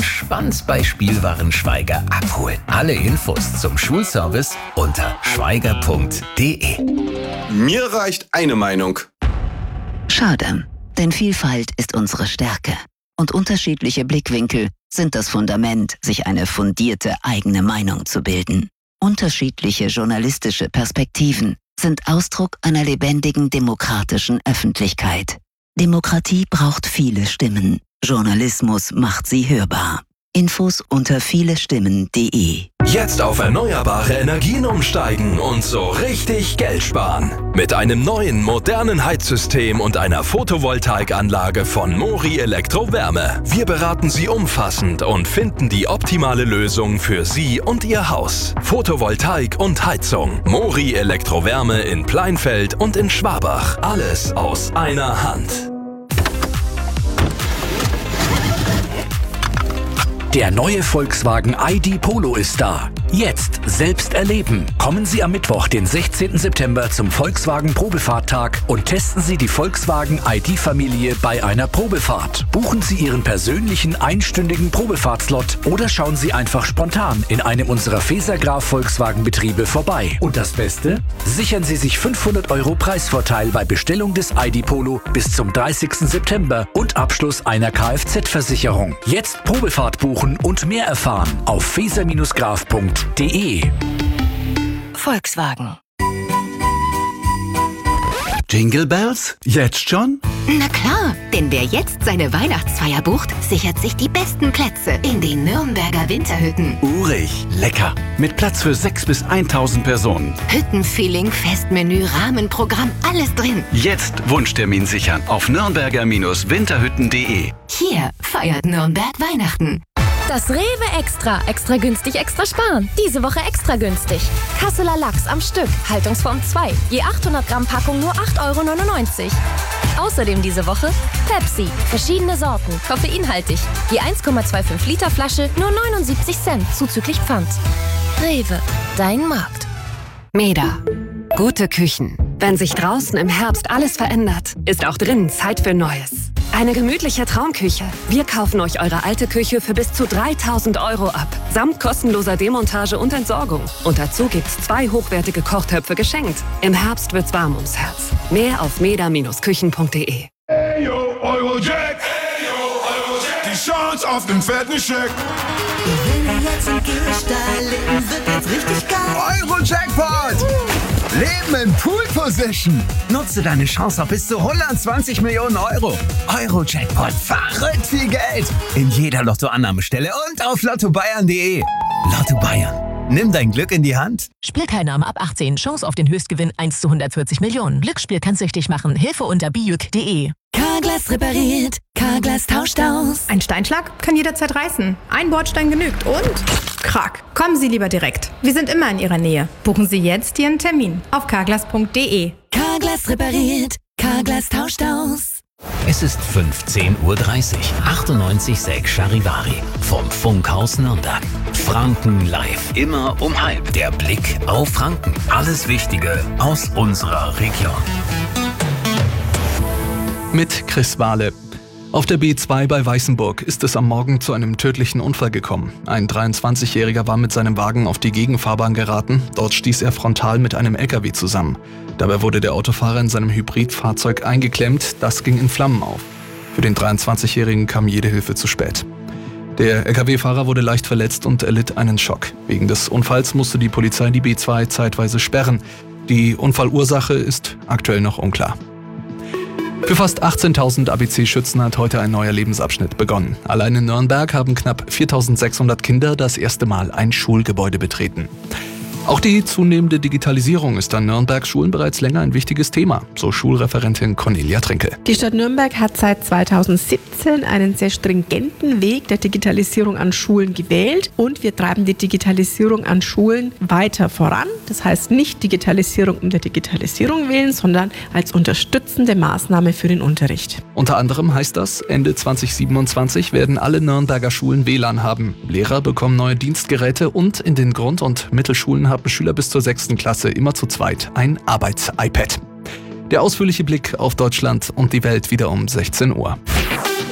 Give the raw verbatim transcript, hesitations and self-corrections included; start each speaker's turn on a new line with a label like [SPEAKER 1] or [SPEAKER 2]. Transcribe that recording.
[SPEAKER 1] und Schwanz bei Spielwaren Schwaiger abholen. Alle Infos zum Schulservice unter schwaiger punkt de.
[SPEAKER 2] Mir reicht eine Meinung.
[SPEAKER 3] Schade, denn Vielfalt ist unsere Stärke. Und unterschiedliche Blickwinkel sind das Fundament, sich eine fundierte eigene Meinung zu bilden. Unterschiedliche journalistische Perspektiven sind Ausdruck einer lebendigen demokratischen Öffentlichkeit. Demokratie braucht viele Stimmen. Journalismus macht sie hörbar. Infos unter vielestimmen punkt de.
[SPEAKER 4] Jetzt auf erneuerbare Energien umsteigen und so richtig Geld sparen. Mit einem neuen, modernen Heizsystem und einer Photovoltaikanlage von Mori Elektrowärme. Wir beraten Sie umfassend und finden die optimale Lösung für Sie und Ihr Haus. Photovoltaik und Heizung. Mori Elektrowärme in Pleinfeld und in Schwabach. Alles aus einer Hand.
[SPEAKER 5] Der neue Volkswagen I D Polo ist da. Jetzt selbst erleben. Kommen Sie am Mittwoch, den sechzehnten September zum Volkswagen Probefahrttag und testen Sie die Volkswagen I D-Familie bei einer Probefahrt. Buchen Sie Ihren persönlichen einstündigen Probefahrtslot oder schauen Sie einfach spontan in einem unserer Fesergraf Volkswagen-Betriebe vorbei. Und das Beste? Sichern Sie sich fünfhundert Euro Preisvorteil bei Bestellung des I D Polo bis zum dreißigsten September und Abschluss einer Kfz-Versicherung. Jetzt Probefahrt buchen und mehr erfahren auf feser graf punkt de.
[SPEAKER 3] Volkswagen.
[SPEAKER 6] Jingle Bells? Jetzt schon?
[SPEAKER 7] Na klar, denn wer jetzt seine Weihnachtsfeier bucht, sichert sich die besten Plätze in den Nürnberger Winterhütten.
[SPEAKER 6] Urig, lecker. Mit Platz für sechs bis eintausend Personen.
[SPEAKER 7] Hüttenfeeling, Festmenü, Rahmenprogramm, alles drin.
[SPEAKER 6] Jetzt Wunschtermin sichern auf nürnberger winterhütten punkt de.
[SPEAKER 7] Hier feiert Nürnberg Weihnachten.
[SPEAKER 8] Das Rewe Extra. Extra günstig, extra sparen. Diese Woche extra günstig. Kasseler Lachs am Stück. Haltungsform zwei. Je achthundert Gramm Packung nur acht Euro neunundneunzig. Außerdem diese Woche Pepsi. Verschiedene Sorten. Koffeinhaltig. Je eins Komma fünfundzwanzig Liter Flasche nur neunundsiebzig Cent zuzüglich Pfand. Rewe. Dein Markt.
[SPEAKER 9] Meda. Gute Küchen. Wenn sich draußen im Herbst alles verändert, ist auch drinnen Zeit für Neues. Eine gemütliche Traumküche. Wir kaufen euch eure alte Küche für bis zu dreitausend Euro ab. Samt kostenloser Demontage und Entsorgung. Und dazu gibt's zwei hochwertige Kochtöpfe geschenkt. Im Herbst wird's warm ums Herz. Mehr auf meda Küchen punkt de.
[SPEAKER 10] Hey yo, Eurojack! Hey yo, Eurojack! Die Chance auf den fetten Scheck!
[SPEAKER 11] Gewinne jetzt im Gehstall, Leben wird jetzt richtig geil.
[SPEAKER 12] Euro-Jackpot! Leben in Pool-Position. Nutze deine Chance auf bis zu hundertzwanzig Millionen Euro. Euro-Jackpot, verrückt viel Geld. In jeder Lottoannahmestelle und auf lotto bayern punkt de. Lotto Bayern. Nimm dein Glück in die Hand.
[SPEAKER 13] Spielteilnahme ab achtzehn. Chance auf den Höchstgewinn eins zu hundertvierzig Millionen. Glücksspiel kann süchtig machen. Hilfe unter bijuk punkt de.
[SPEAKER 11] Carglass repariert. Carglass tauscht aus.
[SPEAKER 14] Ein Steinschlag kann jederzeit reißen. Ein Bordstein genügt und krack. Kommen Sie lieber direkt. Wir sind immer in Ihrer Nähe. Buchen Sie jetzt Ihren Termin auf carglass punkt de.
[SPEAKER 11] Carglass repariert. Carglass tauscht aus.
[SPEAKER 1] Es ist fünfzehn Uhr dreißig. achtundneunzig Komma sechs Charivari vom Funkhaus Nürnberg. Franken live. Immer um halb. Der Blick auf Franken. Alles Wichtige aus unserer Region.
[SPEAKER 15] Mit Chris Wahle. Auf der B zwei bei Weißenburg ist es am Morgen zu einem tödlichen Unfall gekommen. Ein dreiundzwanzigjähriger war mit seinem Wagen auf die Gegenfahrbahn geraten. Dort stieß er frontal mit einem L K W zusammen. Dabei wurde der Autofahrer in seinem Hybridfahrzeug eingeklemmt. Das ging in Flammen auf. Für den dreiundzwanzigjährigen kam jede Hilfe zu spät. Der L K W-Fahrer wurde leicht verletzt und erlitt einen Schock. Wegen des Unfalls musste die Polizei die B zwei zeitweise sperren. Die Unfallursache ist aktuell noch unklar. Für fast achtzehntausend A B C-Schützen hat heute ein neuer Lebensabschnitt begonnen. Allein in Nürnberg haben knapp viertausendsechshundert Kinder das erste Mal ein Schulgebäude betreten. Auch die zunehmende Digitalisierung ist an Nürnbergs Schulen bereits länger ein wichtiges Thema, so Schulreferentin Cornelia Trinke.
[SPEAKER 16] Die Stadt Nürnberg hat seit zweitausendsiebzehn einen sehr stringenten Weg der Digitalisierung an Schulen gewählt und wir treiben die Digitalisierung an Schulen weiter voran. Das heißt nicht Digitalisierung um der Digitalisierung willen, sondern als unterstützende Maßnahme für den Unterricht.
[SPEAKER 15] Unter anderem heißt das, Ende zweitausendsiebenundzwanzig werden alle Nürnberger Schulen W L A N haben. Lehrer bekommen neue Dienstgeräte und in den Grund- und Mittelschulen haben Schüler bis zur sechsten Klasse immer zu zweit ein Arbeits-iPad. Der ausführliche Blick auf Deutschland und die Welt wieder um sechzehn Uhr.